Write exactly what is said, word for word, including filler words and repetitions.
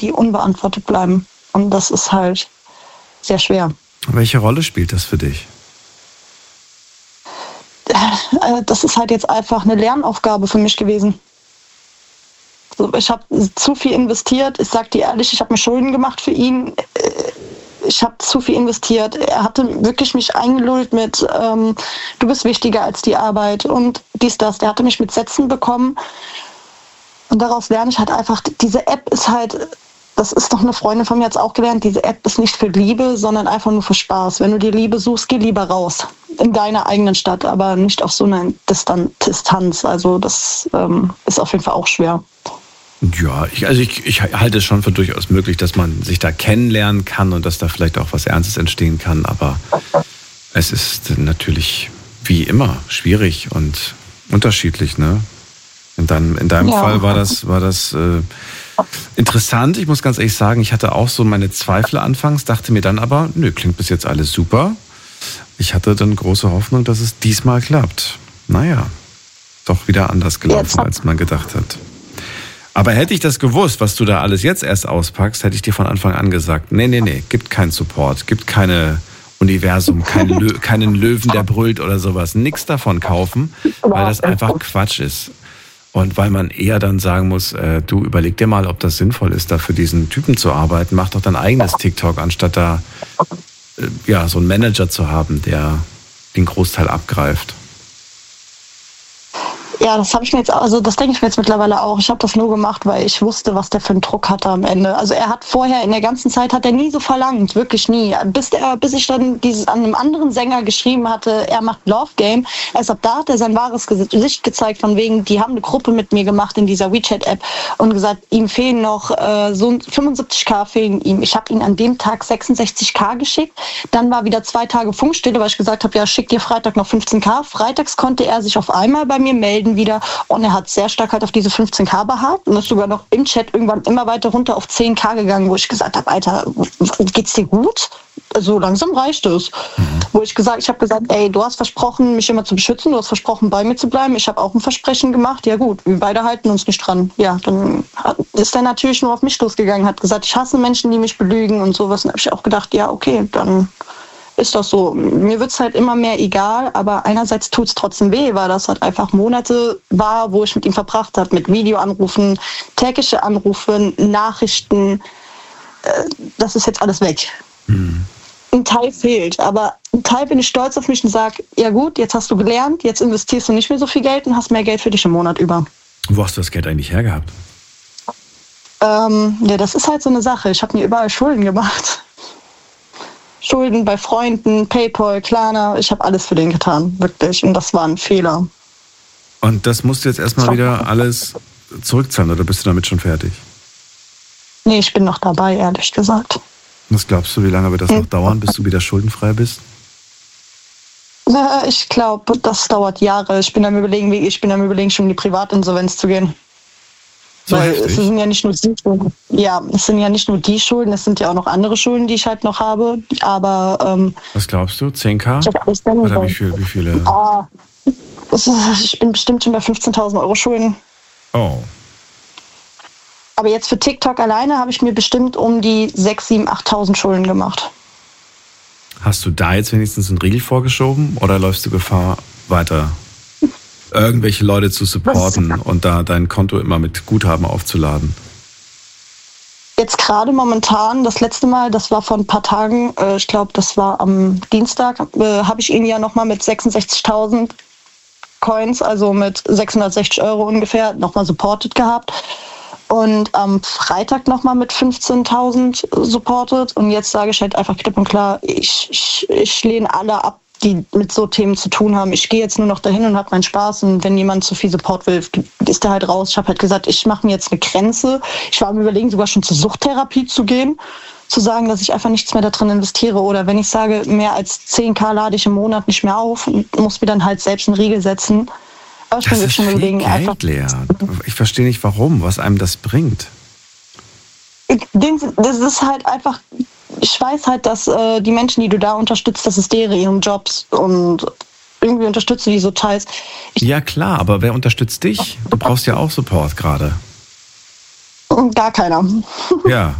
die unbeantwortet bleiben. Und das ist halt sehr schwer. Welche Rolle spielt das für dich? Das ist halt jetzt einfach eine Lernaufgabe für mich gewesen. Ich habe zu viel investiert. Ich sage dir ehrlich, ich habe mir Schulden gemacht für ihn. Ich habe zu viel investiert. Er hatte wirklich mich eingelullt mit, ähm, du bist wichtiger als die Arbeit und dies, das. Der hatte mich mit Sätzen bekommen. Und daraus lerne ich halt einfach, diese App ist halt, das ist doch eine Freundin von mir jetzt auch gelernt, diese App ist nicht für Liebe, sondern einfach nur für Spaß. Wenn du die Liebe suchst, geh lieber raus. In deiner eigenen Stadt, aber nicht auf so einer Distan- Distanz. Also das ähm, ist auf jeden Fall auch schwer. Ja, ich, also ich, ich halte es schon für durchaus möglich, dass man sich da kennenlernen kann und dass da vielleicht auch was Ernstes entstehen kann. Aber es ist natürlich wie immer schwierig und unterschiedlich, ne? In deinem, in deinem ja. Fall war das, war das äh, interessant. Ich muss ganz ehrlich sagen, ich hatte auch so meine Zweifel anfangs, dachte mir dann aber, nö, klingt bis jetzt alles super. Ich hatte dann große Hoffnung, dass es diesmal klappt. Naja, doch wieder anders gelaufen, als man gedacht hat. Aber hätte ich das gewusst, was du da alles jetzt erst auspackst, hätte ich dir von Anfang an gesagt, nee, nee, nee, gibt keinen Support, gibt keine Universum, kein Lö- keinen Löwen, der brüllt oder sowas. Nix davon kaufen, weil das einfach Quatsch ist. Und weil man eher dann sagen muss, äh, du überleg dir mal, ob das sinnvoll ist, da für diesen Typen zu arbeiten. Mach doch dein eigenes TikTok, anstatt da äh, ja so einen Manager zu haben, der den Großteil abgreift. Ja, das habe ich mir jetzt, also das denke ich mir jetzt mittlerweile auch. Ich habe das nur gemacht, weil ich wusste, was der für einen Druck hatte am Ende. Also er hat vorher in der ganzen Zeit hat er nie so verlangt, wirklich nie. Bis er, bis ich dann dieses an einem anderen Sänger geschrieben hatte, er macht Love Game. Erst ab da hat er sein wahres Gesicht gezeigt, von wegen, die haben eine Gruppe mit mir gemacht in dieser WeChat-App und gesagt, ihm fehlen noch äh, so fünfundsiebzigtausend fehlen ihm. Ich habe ihn an dem Tag sechsundsechzigtausend geschickt. Dann war wieder zwei Tage Funkstille, weil ich gesagt habe, ja, schick dir Freitag noch fünfzehntausend. Freitags konnte er sich auf einmal bei mir melden wieder und er hat sehr stark halt auf diese fünfzehntausend beharrt und ist sogar noch im Chat irgendwann immer weiter runter auf zehntausend gegangen, wo ich gesagt habe, Alter, geht's dir gut? So langsam reicht es. Mhm. Wo ich gesagt, ich habe gesagt, ey, du hast versprochen, mich immer zu beschützen, du hast versprochen, bei mir zu bleiben. Ich habe auch ein Versprechen gemacht. Ja gut, wir beide halten uns nicht dran. Ja, dann ist er natürlich nur auf mich losgegangen, hat gesagt, ich hasse Menschen, die mich belügen und sowas. Und habe ich auch gedacht, ja, okay, dann ist das so. Mir wird es halt immer mehr egal, aber einerseits tut es trotzdem weh, weil das halt einfach Monate war, wo ich mit ihm verbracht habe, mit Videoanrufen, tägliche Anrufe, Nachrichten. Das ist jetzt alles weg. Mhm. Ein Teil fehlt, aber ein Teil bin ich stolz auf mich und sage, ja gut, jetzt hast du gelernt, jetzt investierst du nicht mehr so viel Geld und hast mehr Geld für dich im Monat über. Wo hast du das Geld eigentlich hergehabt? Ähm, ja, das ist halt so eine Sache. Ich habe mir überall Schulden gemacht. Schulden bei Freunden, PayPal, Klarna, ich habe alles für den getan, wirklich. Und das war ein Fehler. Und das musst du jetzt erstmal wieder alles zurückzahlen oder bist du damit schon fertig? Nee, ich bin noch dabei, ehrlich gesagt. Was glaubst du, wie lange wird das noch dauern, bis du wieder schuldenfrei bist? Ich glaube, das dauert Jahre. Ich bin am Überlegen, ich bin am Überlegen, schon in die Privatinsolvenz zu gehen. So Weil heftig. es sind ja nicht nur die Schulden. Ja, es sind ja nicht nur die Schulden, es sind ja auch noch andere Schulden, die ich halt noch habe. Aber ähm, was glaubst du? zehntausend? Ich Oder wie, viel, wie viele? Ah, ist, ich bin bestimmt schon bei fünfzehntausend Euro Schulden. Oh. Aber jetzt für TikTok alleine habe ich mir bestimmt um die sechstausend, siebentausend, achttausend Schulden gemacht. Hast du da jetzt wenigstens einen Riegel vorgeschoben oder läufst du Gefahr, weiter irgendwelche Leute zu supporten und da dein Konto immer mit Guthaben aufzuladen? Jetzt gerade momentan, das letzte Mal, das war vor ein paar Tagen, äh, ich glaube, das war am Dienstag, äh, habe ich ihn ja nochmal mit sechsundsechzigtausend Coins, also mit sechshundertsechzig Euro ungefähr, nochmal supported gehabt. Und am Freitag nochmal mit fünfzehntausend supported. Und jetzt sage ich halt einfach klipp und klar, ich, ich, ich lehne alle ab, die mit so Themen zu tun haben. Ich gehe jetzt nur noch dahin und habe meinen Spaß. Und wenn jemand zu viel Support will, ist der halt raus. Ich habe halt gesagt, ich mache mir jetzt eine Grenze. Ich war am Überlegen, sogar schon zur Suchttherapie zu gehen. Zu sagen, dass ich einfach nichts mehr da drin investiere. Oder wenn ich sage, mehr als zehntausend lade ich im Monat nicht mehr auf und muss mir dann halt selbst einen Riegel setzen. Aber ich das bin ist schon viel überlegen, Geld, einfach, Lea. Ich verstehe nicht, warum, was einem das bringt. Das ist halt einfach, ich weiß halt, dass äh, die Menschen, die du da unterstützt, das ist deren ihren Jobs und irgendwie unterstützt du die so teils. Ich Ja klar, aber wer unterstützt dich? Du brauchst ja auch Support gerade. Gar keiner. Ja,